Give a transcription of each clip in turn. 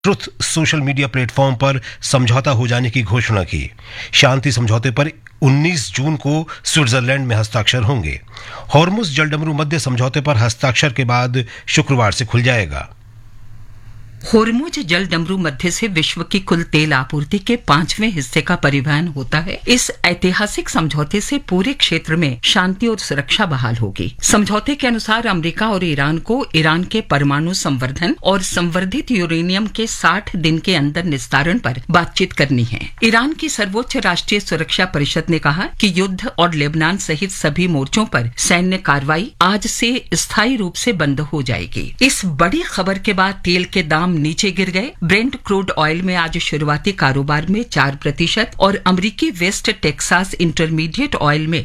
Truth social media platform पर समझौता हो जाने की घोषणा की। शांति समझौते पर 19 जून को स्विट्जरलैंड में हस्ताक्षर होंगे। हॉर्मुज जलडमरू मध्य समझौते पर हस्ताक्षर के बाद शुक्रवार से खुल जाएगा। होर्मुज जलडमरू मध्य से विश्व की कुल तेल आपूर्ति के 5वें हिस्से का परिवहन होता है। इस ऐतिहासिक समझौते से पूरे क्षेत्र में शांति और सुरक्षा बहाल होगी। समझौते के अनुसार अमेरिका और ईरान को ईरान के परमाणु संवर्धन और संवर्धित यूरेनियम के 60 दिन के अंदर निस्तारण पर बातचीत करनी है। ईरान की सर्वोच्च राष्ट्रीय सुरक्षा परिषद ने कहा कि युद्ध और लेबनान सहित सभी मोर्चों पर सैन्य कार्रवाई आज से स्थायी रूप से बंद हो जाएगी। इस बड़ी खबर के बाद तेल के दाम नीचे गिर गए। ब्रेंट क्रूड ऑयल में आज शुरुआती कारोबार में 4% और अमेरिकी वेस्ट टेक्सास इंटरमीडिएट ऑयल में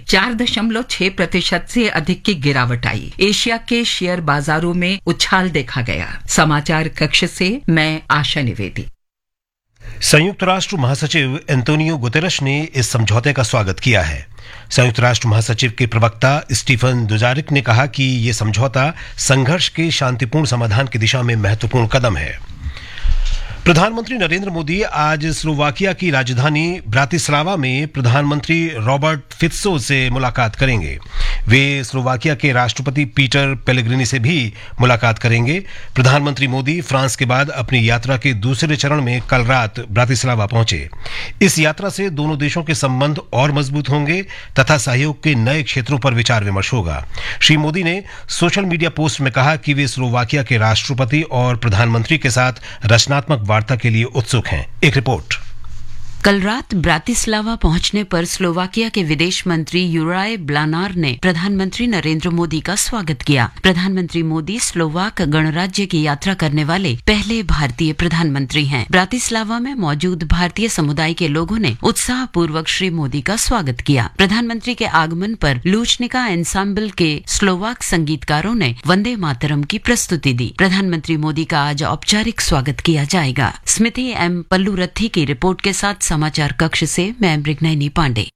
4.6% से अधिक की गिरावट आई। एशिया के शेयर बाजारों में उछाल देखा गया। समाचार कक्ष से मैं आशा निवेदी। संयुक्त राष्ट्र महासचिव एंटोनियो गुतेरश ने इस समझौते का स्वागत किया है। संयुक्त राष्ट्र महासचिव के प्रवक्ता स्टीफन दुजारिक ने कहा कि ये समझौता संघर्ष के शांतिपूर्ण समाधान की दिशा में महत्वपूर्ण कदम है। प्रधानमंत्री नरेंद्र मोदी आज स्लोवाकिया की राजधानी ब्रातिस्लावा में प्रधानमंत्री रॉबर्ट फित्सो से मुलाकात करेंगे। वे स्लोवाकिया के राष्ट्रपति पीटर पेलेग्रिनी से भी मुलाकात करेंगे। प्रधानमंत्री मोदी फ्रांस के बाद अपनी यात्रा के दूसरे चरण में कल रात ब्रातिस्लावा पहुंचे। इस यात्रा से दोनों देशों के संबंध और मजबूत होंगे तथा सहयोग के नए क्षेत्रों पर विचार विमर्श होगा। श्री मोदी ने सोशल मीडिया पोस्ट में कहा कि वे स्लोवाकिया के राष्ट्रपति और प्रधानमंत्री के साथ रचनात्मक वार्ता के लिए उत्सुक हैं। एक रिपोर्ट। कल रात ब्रातिस्लावा पहुंचने पर स्लोवाकिया के विदेश मंत्री यूराय ब्लानार ने प्रधानमंत्री नरेंद्र मोदी का स्वागत किया। प्रधानमंत्री मोदी स्लोवाक गणराज्य की यात्रा करने वाले पहले भारतीय प्रधानमंत्री हैं। ब्रातिस्लावा में मौजूद भारतीय समुदाय के लोगों ने उत्साहपूर्वक श्री मोदी का स्वागत किया। प्रधानमंत्री के आगमन पर लूचनिका एंसाम्बल के स्लोवाक संगीतकारों ने वंदे मातरम की प्रस्तुति दी। प्रधानमंत्री मोदी का आज औपचारिक स्वागत किया जाएगा। स्मृति एम पल्लूरथी की रिपोर्ट के साथ समाचार कक्ष से मैं मृगनयनी पांडे।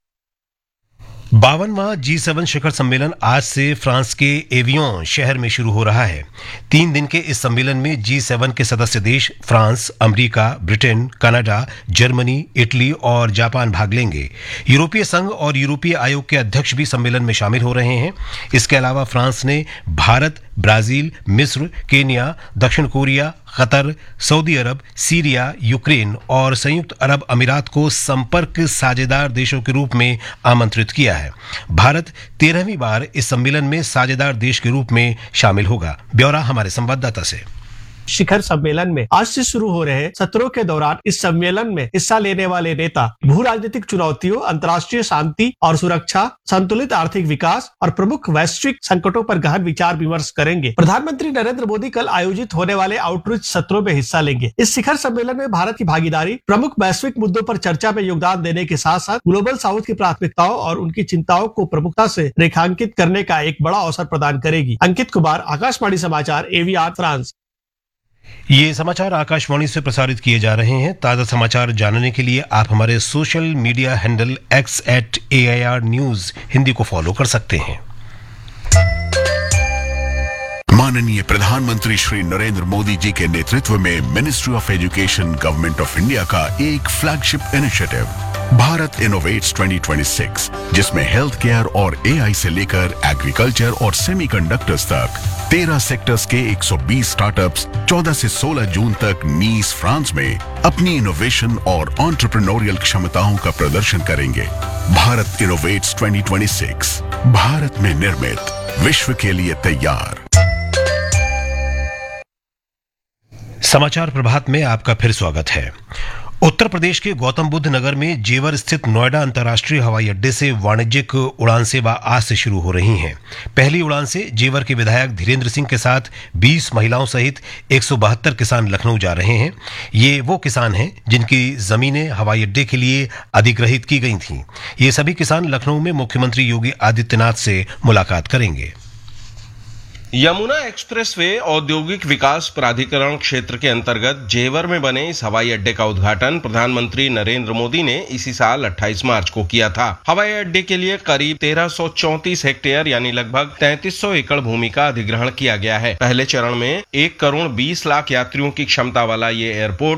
52वां G7 शिखर सम्मेलन आज से फ्रांस के एवियन शहर में शुरू हो रहा है। 3 दिन के इस सम्मेलन में G7 के सदस्य देश France, America, Britain, Canada, Germany, Italy और जापान भाग लेंगे। यूरोपीय संघ और यूरोपीय आयोग के अध्यक्ष भी सम्मेलन में शामिल हो रहे हैं। इसके अलावा फ्रांस ने भारत, ब्राजील, मिस्र, केन्या, दक्षिण कोरिया, कतर, सऊदी अरब, सीरिया, यूक्रेन और संयुक्त अरब अमीरात को संपर्क साझेदार देशों के रूप में आमंत्रित किया है। भारत 13वीं बार इस सम्मेलन में साझेदार देश के रूप में शामिल होगा। ब्यौरा हमारे संवाददाता से। शिखर सम्मेलन में आज से शुरू हो रहे सत्रों के दौरान इस सम्मेलन में हिस्सा लेने वाले नेता भू राजनीतिक चुनौतियों, अंतर्राष्ट्रीय शांति और सुरक्षा, संतुलित आर्थिक विकास और प्रमुख वैश्विक संकटों पर गहन विचार विमर्श करेंगे। प्रधानमंत्री नरेंद्र मोदी कल आयोजित होने वाले आउटरीच सत्रों में हिस्सा लेंगे। इस शिखर सम्मेलन में भारत की भागीदारी प्रमुख वैश्विक मुद्दों पर चर्चा में योगदान देने के साथ साथ ग्लोबल साउथ की प्राथमिकताओं और उनकी चिंताओं को प्रमुखता से रेखांकित करने का एक बड़ा अवसर प्रदान करेगी। अंकित कुमार, आकाशवाणी समाचार, AVR, फ्रांस। ये समाचार आकाशवाणी से प्रसारित किए जा रहे हैं। ताजा समाचार जानने के लिए आप हमारे social media handle X@AIR News Hindi को फॉलो कर सकते हैं। माननीय प्रधानमंत्री श्री नरेंद्र मोदी जी के नेतृत्व में ministry of education, government of India का एक फ्लैगशिप इनिशिएटिव भारत इनोवेट्स 2026, जिसमें हेल्थ केयर और AI से लेकर एग्रीकल्चर और सेमीकंडक्टर्स तक 13 सेक्टर्स के 120 स्टार्टअप्स 14 से 16 जून तक नीस, फ्रांस में अपनी इनोवेशन और एंटरप्रेन्योरियल क्षमताओं का प्रदर्शन करेंगे। भारत इनोवेट्स 2026, भारत में निर्मित, विश्व के लिए तैयार। समाचार प्रभात में आपका फिर स्वागत है। उत्तर प्रदेश के गौतम बुद्ध नगर में जेवर स्थित नोएडा अंतर्राष्ट्रीय हवाई अड्डे से वाणिज्यिक उड़ान सेवा आज से शुरू हो रही है। पहली उड़ान से जेवर के विधायक धीरेन्द्र सिंह के साथ 20 महिलाओं सहित 172 किसान लखनऊ जा रहे हैं। ये वो किसान हैं जिनकी जमीनें हवाई अड्डे के लिए अधिग्रहित की गई थीं। ये सभी किसान लखनऊ में मुख्यमंत्री योगी आदित्यनाथ से मुलाकात करेंगे। यमुना एक्सप्रेसवे औद्योगिक विकास प्राधिकरण क्षेत्र के अंतर्गत जेवर में बने इस हवाई अड्डे का उद्घाटन प्रधानमंत्री नरेंद्र मोदी ने इसी साल 28 मार्च को किया था। हवाई अड्डे के लिए करीब 1334 हेक्टेयर यानी लगभग 3300 एकड़ भूमि का अधिग्रहण किया गया है। पहले चरण में 1 करोड़ 20 लाख यात्रियों की क्षमता वाला ये एयरपोर्ट